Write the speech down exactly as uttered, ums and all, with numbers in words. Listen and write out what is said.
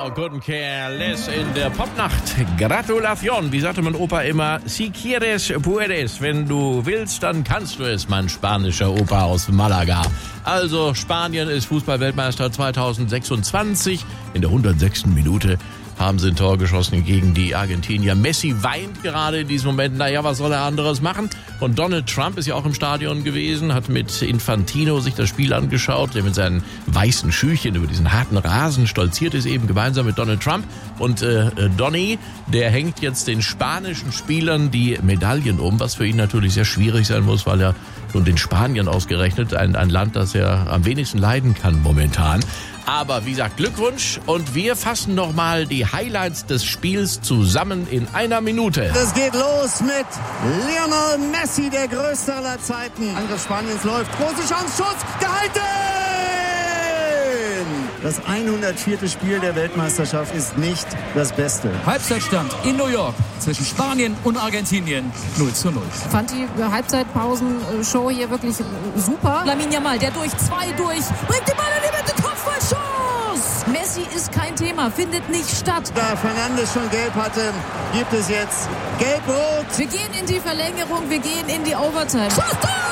couldn't care less in der Popnacht. Gratulation, wie sagte mein Opa immer, si quieres puedes. Wenn du willst, dann kannst du es, mein spanischer Opa aus Malaga. Also Spanien ist Fußballweltmeister zweitausendsechsundzwanzig. In der hundertsechsten Minute haben sie ein Tor geschossen gegen die Argentinier. Messi weint gerade in diesem Moment. Naja, was soll er anderes machen? Und Donald Trump ist ja auch im Stadion gewesen, hat mit Infantino sich das Spiel angeschaut, der mit seinen weißen Schüchen über diesen harten Rasen stolziert ist, eben gemeinsam mit Donald Trump. Und äh, Donny, der hängt jetzt den spanischen Spielern die Medaillen um, was für ihn natürlich sehr schwierig sein muss, weil er nun den Spaniern ausgerechnet, ein, ein Land, das er am wenigsten leiden kann momentan. Aber wie gesagt, Glückwunsch und wir fassen nochmal die Highlights des Spiels zusammen in einer Minute. Es geht los mit Lionel Messi, der größte aller Zeiten. Angriff Spaniens läuft, große Chance, Schuss, gehalten! Das hundertvierte Spiel der Weltmeisterschaft ist nicht das Beste. Halbzeitstand in New York zwischen Spanien und Argentinien null zu null. Ich fand die Halbzeitpausenshow hier wirklich super. Lamine Yamal, der durch zwei durch, bringt den Ball in die Mitte, Kopfballschuss! Messi ist kein Thema, findet nicht statt. Da Fernandes schon gelb hatte, gibt es jetzt gelb-rot. Wir gehen in die Verlängerung, wir gehen in die Overtime. Schuss, Tor!